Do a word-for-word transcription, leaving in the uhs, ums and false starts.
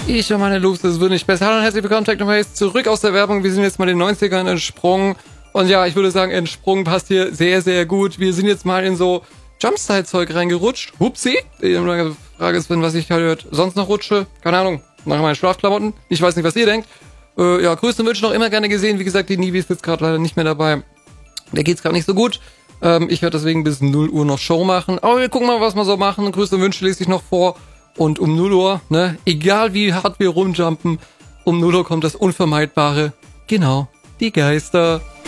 Ich und meine Loops, das wird nicht besser. Hallo und herzlich willkommen, Technoface, zurück aus der Werbung. Wir sind jetzt mal in den neunzigern entsprungen. Und ja, ich würde sagen, entsprungen passt hier sehr, sehr gut. Wir sind jetzt mal in so Jumpstyle-Zeug reingerutscht. Hupsi. Die Frage ist, was ich halt sonst noch rutsche. Keine Ahnung, nach meinen Schlafklamotten. Ich weiß nicht, was ihr denkt. Äh, ja, Grüße und Wünsche noch immer gerne gesehen. Wie gesagt, die Nivi ist jetzt gerade leider nicht mehr dabei. Der geht's gerade nicht so gut. Ähm, ich werde deswegen bis null Uhr noch Show machen. Aber wir gucken mal, was wir so machen. Grüße und Wünsche lese ich noch vor. Und um null Uhr, ne, egal wie hart wir rumjumpen, um null Uhr kommt das Unvermeidbare. Genau, die Geister.